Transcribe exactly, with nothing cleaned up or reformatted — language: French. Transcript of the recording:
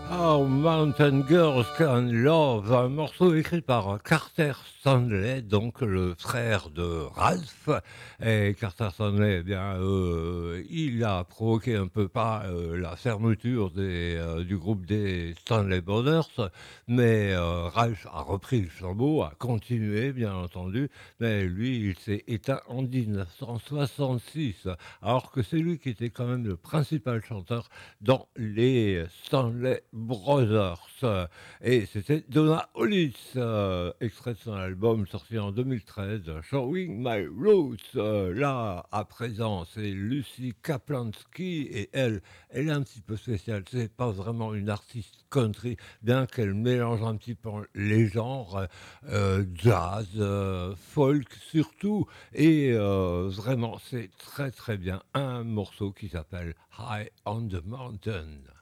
Oh, Mountain Girls Can Love, un morceau écrit par Carter Stanley, donc le frère de Ralph. Et Carter Stanley, eh bien, euh, il a provoqué un peu pas euh, la fermeture des, euh, du groupe des Stanley Brothers, mais euh, Ralph a repris le flambeau, a continué, bien entendu, mais lui, il s'est éteint en mille neuf cent soixante-six, alors que c'est lui qui était quand même le principal chanteur dans les Stanley Brothers. Euh, Et c'était Donna Hollis, euh, extrait de son album sorti en deux mille treize, Showing My Roots. Euh, là, à présent, c'est Lucy Kaplansky et elle, elle est un petit peu spéciale. C'est pas vraiment une artiste country, bien qu'elle mélange un petit peu les genres, euh, jazz, euh, folk surtout. Et euh, vraiment, c'est très très bien. Un morceau qui s'appelle High on the Mountain.